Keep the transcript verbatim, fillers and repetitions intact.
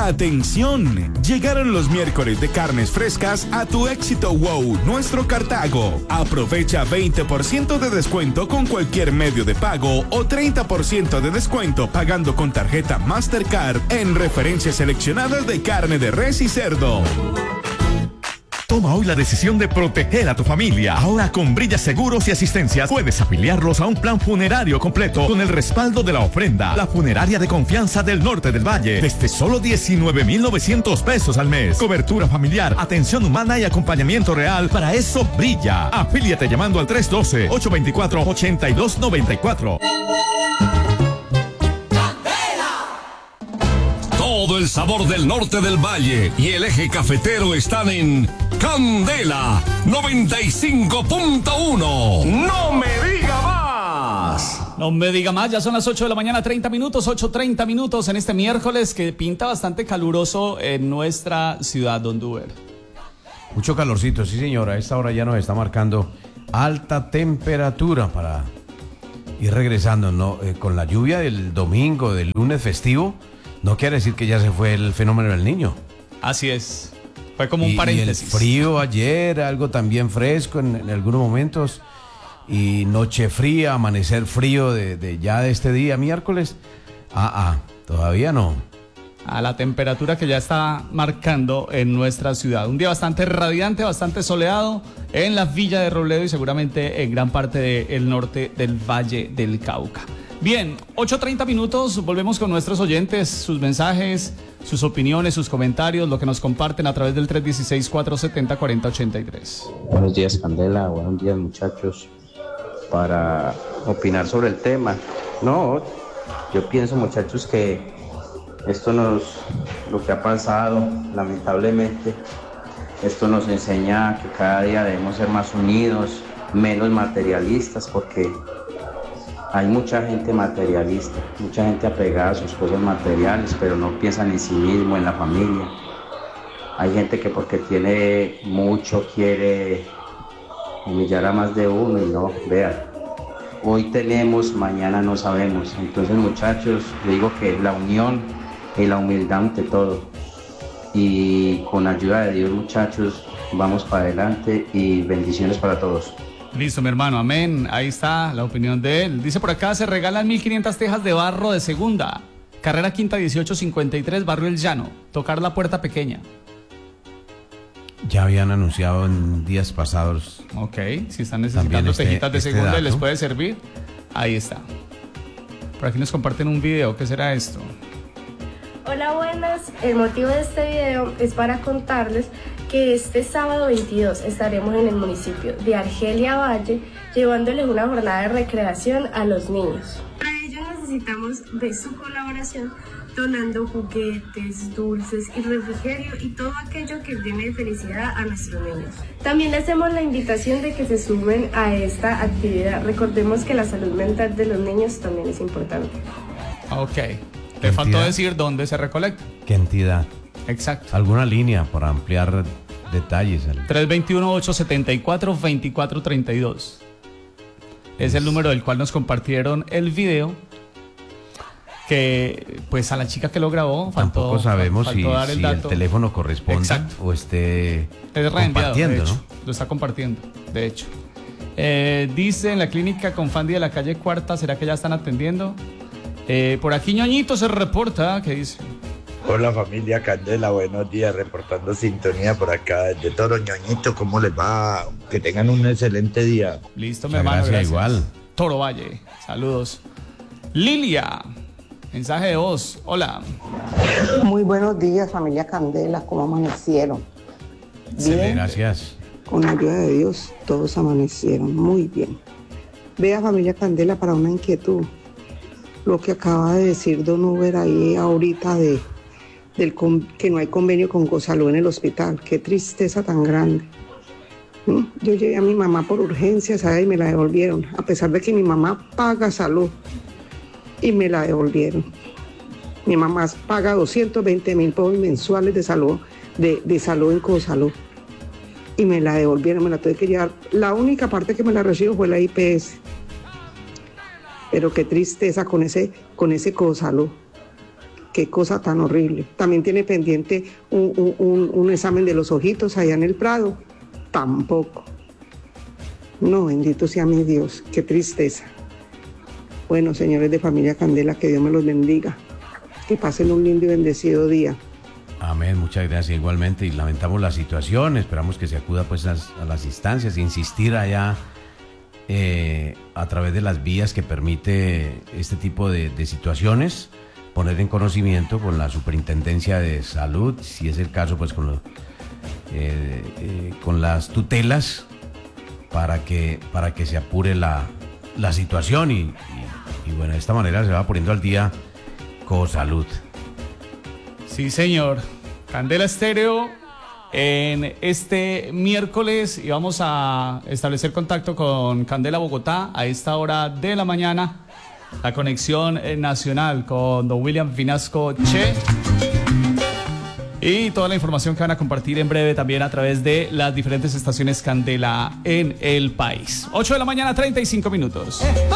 ¡Atención! Llegaron los miércoles de carnes frescas a tu Éxito Wow, nuestro Cartago. Aprovecha veinte por ciento de descuento con cualquier medio de pago o treinta por ciento de descuento pagando con tarjeta Mastercard en referencias seleccionadas de carne de res y cerdo. Toma hoy la decisión de proteger a tu familia. Ahora con Brilla Seguros y Asistencias puedes afiliarlos a un plan funerario completo con el respaldo de la ofrenda. La funeraria de confianza del norte del valle. Desde solo diecinueve mil novecientos pesos al mes. Cobertura familiar, atención humana y acompañamiento real. Para eso brilla. Afíliate llamando al tres uno dos, ocho dos cuatro, ocho dos nueve cuatro. Todo el sabor del norte del valle y el eje cafetero están en Candela noventa y cinco punto uno. ¡No me diga más! No me diga más, ya son las ocho de la mañana, treinta minutos, ocho treinta minutos en este miércoles que pinta bastante caluroso en nuestra ciudad, don Duber. Mucho calorcito, sí señora, a esta hora ya nos está marcando alta temperatura para ir regresando, ¿no? Eh, con la lluvia del domingo, del lunes festivo. No quiere decir que ya se fue el fenómeno del niño. Así es. Fue como un y, paréntesis. Y el frío ayer, algo también fresco en, en algunos momentos. Y noche fría, amanecer frío de, de ya de este día, miércoles. Ah, ah, todavía no. A la temperatura que ya está marcando en nuestra ciudad. Un día bastante radiante, bastante soleado en la Villa de Robledo y seguramente en gran parte del norte del Valle del Cauca. Bien, ocho treinta minutos, volvemos con nuestros oyentes, sus mensajes, sus opiniones, sus comentarios, lo que nos comparten a través del tres uno seis, cuatro siete cero, cuatro cero ocho tres. Buenos días, Candela, buenos días, muchachos. Para opinar sobre el tema, no, yo pienso, muchachos, que esto nos, lo que ha pasado, lamentablemente, esto nos enseña que cada día debemos ser más unidos, menos materialistas, porque hay mucha gente materialista, mucha gente apegada a sus cosas materiales, pero no piensan en sí mismo, en la familia. Hay gente que porque tiene mucho quiere humillar a más de uno y no, vean. Hoy tenemos, mañana no sabemos. Entonces, muchachos, yo digo que la unión y la humildad ante todo. Y con ayuda de Dios, muchachos, vamos para adelante y bendiciones para todos. Listo, mi hermano, amén. Ahí está la opinión de él. Dice por acá, se regalan mil quinientas tejas de barro de segunda. Carrera Quinta dieciocho cincuenta y tres, Barrio El Llano. Tocar la puerta pequeña. Ya habían anunciado en días pasados. Ok, si están necesitando este, tejitas de este segunda dato. Y les puede servir, ahí está. Por aquí nos comparten un video. ¿Qué será esto? Hola, buenas. El motivo de este video es para contarles que este sábado veintidós estaremos en el municipio de Argelia Valle llevándoles una jornada de recreación a los niños. Para ello necesitamos de su colaboración donando juguetes, dulces y refrigerio y todo aquello que llene de felicidad a nuestros niños. También les hacemos la invitación de que se sumen a esta actividad. Recordemos que la salud mental de los niños también es importante. Ok. Le faltó decir dónde se recolecta. ¿Qué entidad? Exacto. ¿Alguna línea para ampliar detalles? tres dos uno, ocho siete cuatro, dos cuatro tres dos. Es el número del cual nos compartieron el video. Que pues a la chica que lo grabó faltó, tampoco sabemos faltó si, dar el, si dato. el teléfono corresponde. Exacto. O esté es compartiendo, de hecho, ¿no? Lo está compartiendo, de hecho. Eh, dice en la clínica Confandi de la calle Cuarta, ¿será que ya están atendiendo? Eh, por aquí Ñoñito se reporta, ¿qué dice? Hola familia Candela, buenos días, reportando sintonía por acá desde Toro. Ñoñito, ¿cómo les va? Que tengan un excelente día. Listo, mi hermano, gracias, gracias. Igual. Toro Valle, saludos. Lilia, mensaje de voz, hola. Muy buenos días familia Candela, ¿cómo amanecieron? Bien, gracias. Con la ayuda de Dios, todos amanecieron muy bien. Vea familia Candela, para una inquietud. Lo que acaba de decir Don Uber ahí ahorita de del con, que no hay convenio con Gozalú en el hospital. Qué tristeza tan grande. ¿Mm? Yo llevé a mi mamá por urgencias ¿sabes? Y me la devolvieron, a pesar de que mi mamá paga salud y me la devolvieron. Mi mamá paga doscientos veinte mil pesos mensuales de salud, de, de salud en Gozalú y me la devolvieron, me la tuve que llevar. La única parte que me la recibo fue la I P S. Pero qué tristeza con ese, con ese Gozalú. Qué cosa tan horrible. También tiene pendiente un, un, un, un examen de los ojitos allá en el Prado. Tampoco. No, bendito sea mi Dios. Qué tristeza. Bueno, señores de Familia Candela, que Dios me los bendiga. Que pasen un lindo y bendecido día. Amén, muchas gracias igualmente, y lamentamos la situación, esperamos que se acuda pues a, a las instancias e insistir allá eh, a través de las vías que permite este tipo de, de situaciones, poner en conocimiento con la Superintendencia de Salud, si es el caso pues con, lo, eh, eh, con las tutelas, para que, para que se apure la, la situación y, y, y bueno, de esta manera se va poniendo al día Cosalud. Sí, señor. Candela Estéreo en este miércoles, y vamos a establecer contacto con Candela Bogotá a esta hora de la mañana. La conexión nacional con don William Vinasco Che. Y toda la información que van a compartir en breve también a través de las diferentes estaciones Candela en el país. ocho de la mañana, treinta y cinco minutos.